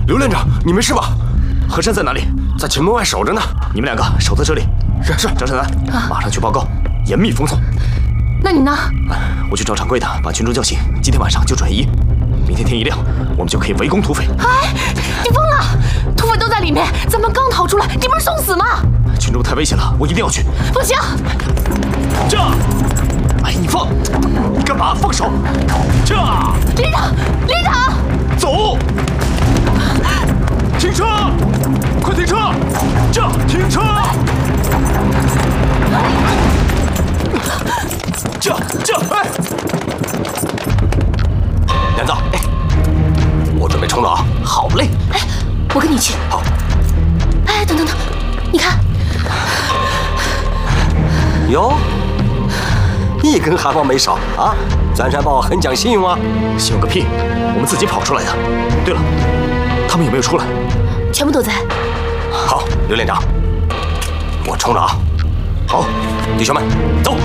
刘连长，你没事吧？和珅在哪里？在城门外守着呢。你们两个守在这里。是。张胜男，马上去报告，严密封锁。 那你呢？ 我去找掌柜的，把群众叫醒。今天晚上就转移，明天天一亮，我们就可以围攻土匪。 哎，你疯了！土匪都在里面，咱们刚逃出来，你不是送死吗？ 群众太危险了，我一定要去。 不行！ 这，哎，你放！你干嘛？放手！这， 连长， 走！停车！快停车！这，停车！这，哎！连子，哎，我准备冲了啊！ 好嘞！哎，我跟你去。 好。 哎，等，你看。 哟，一根汗毛没少啊！钻山豹很讲信用啊。 信用个屁！我们自己跑出来的。对了，他们有没有出来？ 全部都在。 好，刘连长，我冲了啊！好，弟兄们，走。